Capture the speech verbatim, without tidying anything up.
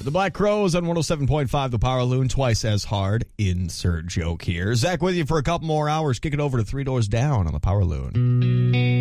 The Black Crowes on one oh seven point five, The Power Loon, twice as hard. Insert joke here. Zach with you for a couple more hours. Kick it over to Three Doors Down on The Power Loon.